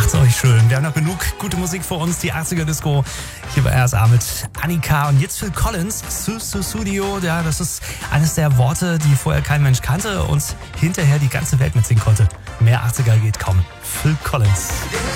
Macht's euch schön. Wir haben noch genug gute Musik vor uns. Die 80er Disco hier bei RSA mit Annika und jetzt Phil Collins. Studio, ja, das ist eines der Worte, die vorher kein Mensch kannte und hinterher die ganze Welt mitsingen konnte. Mehr 80er geht kaum. Phil Collins.